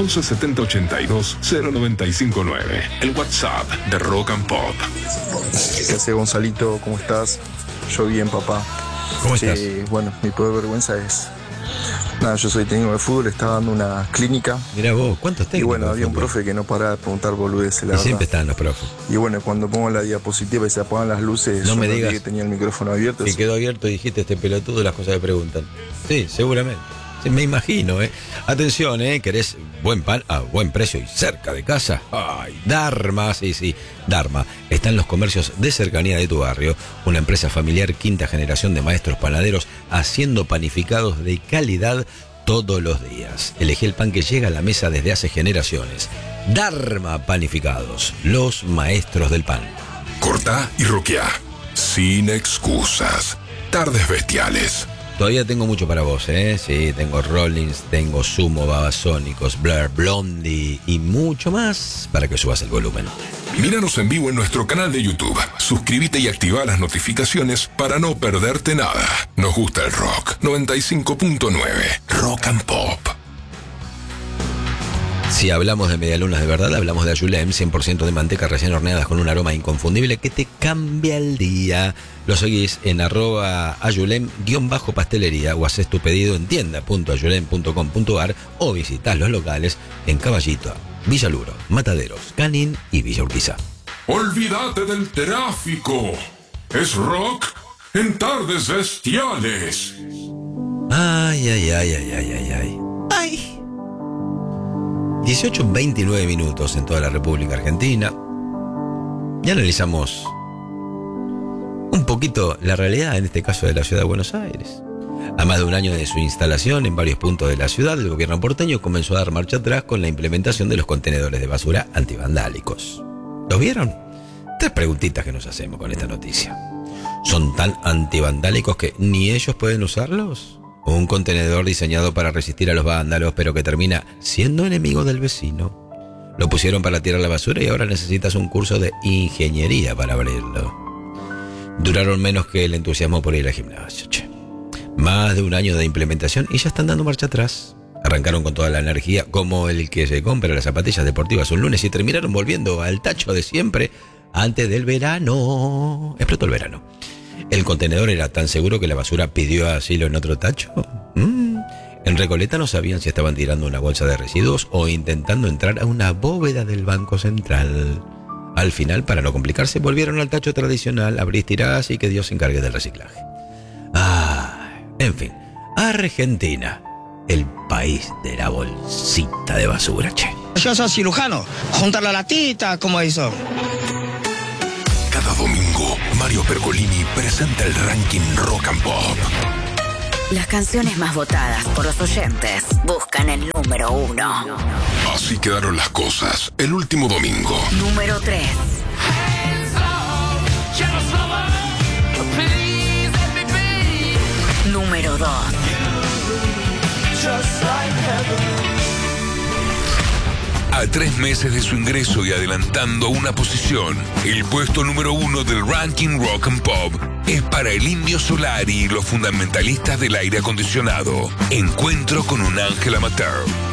11 70 82 0959. El WhatsApp de Rock and Pop. ¿Qué hace, Gonzalito? ¿Cómo estás? Yo bien, papá. ¿Cómo estás? Bueno, mi peor vergüenza es... Nada, yo soy técnico de fútbol, estaba dando una clínica. Mirá vos, ¿cuántos técnicos? Y bueno, había un fútbol? profe que no paraba de preguntar boludeces, la Y verdad. siempre están los profes. Y bueno, cuando pongo la diapositiva y se apagan las luces, No yo me noté digas que tenía el micrófono abierto. que quedó abierto y dijiste este pelotudo las cosas que preguntan. Sí, seguramente. Sí, me imagino, Atención, ¿querés buen pan a buen precio y cerca de casa? ¡Ay! Dharma, sí, Dharma. Está en los comercios de cercanía de tu barrio. Una empresa familiar, quinta generación de maestros panaderos haciendo panificados de calidad todos los días. Elegí el pan que llega a la mesa desde hace generaciones. Dharma Panificados, los maestros del pan. Cortá y roqueá. Sin excusas. Tardes bestiales. Todavía tengo mucho para vos, Sí, tengo Rollins, tengo Sumo, Babasónicos, Blair, Blondie y mucho más para que subas el volumen. Míranos en vivo en nuestro canal de YouTube. Suscríbete y activa las notificaciones para no perderte nada. Nos gusta el rock. 95.9 Rock and Pop. Si hablamos de medialunas de verdad, hablamos de Ayulem, 100% de manteca recién horneadas con un aroma inconfundible que te cambia el día. Lo seguís en @ayulem_pastelería o haces tu pedido en tienda.ayulem.com.ar o visitás los locales en Caballito, Villaluro, Mataderos, Canin y Villa Urquiza. Olvídate del tráfico. Es rock en Tardes Bestiales. Ay. 18:29 minutos en toda la República Argentina. Y analizamos un poquito la realidad, en este caso de la ciudad de Buenos Aires. A más de un año de su instalación en varios puntos de la ciudad, el gobierno porteño comenzó a dar marcha atrás con la implementación de los contenedores de basura antivandálicos. ¿Los vieron? 3 preguntitas que nos hacemos con esta noticia. ¿Son tan antivandálicos que ni ellos pueden usarlos? Un contenedor diseñado para resistir a los vándalos, pero que termina siendo enemigo del vecino. Lo pusieron para tirar la basura y ahora necesitas un curso de ingeniería para abrirlo. Duraron menos que el entusiasmo por ir al gimnasio, che. Más de un año de implementación y ya están dando marcha atrás. Arrancaron con toda la energía, como el que se compra las zapatillas deportivas un lunes, y terminaron volviendo al tacho de siempre antes del verano. Explotó el verano. ¿El contenedor era tan seguro que la basura pidió asilo en otro tacho? En Recoleta no sabían si estaban tirando una bolsa de residuos o intentando entrar a una bóveda del Banco Central. Al final, para no complicarse, volvieron al tacho tradicional, abrís, tirás y que Dios se encargue del reciclaje. En fin, Argentina, el país de la bolsita de basura, che. Yo soy cirujano, juntar la latita, como hizo. Cada domingo, Mario Pergolini presenta el ranking Rock and Pop. Las canciones más votadas por los oyentes buscan el número 1. Así quedaron las cosas el último domingo. Número 3. Número 2. A 3 meses de su ingreso y adelantando una posición, el puesto número 1 del ranking Rock and Pop es para el Indio Solari y los fundamentalistas del aire acondicionado. Encuentro con un ángel amateur.